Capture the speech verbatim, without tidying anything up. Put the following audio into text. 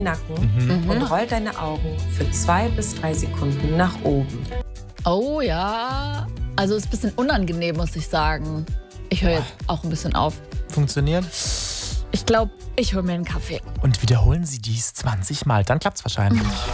Nacken Mhm. und roll deine Augen für zwei bis drei Sekunden nach oben. Oh ja, also ist ein bisschen unangenehm, muss ich sagen. Ich höre jetzt auch ein bisschen auf. Funktioniert? Ich glaube, ich hole mir einen Kaffee. Und wiederholen Sie dies zwanzig Mal, dann klappt's wahrscheinlich.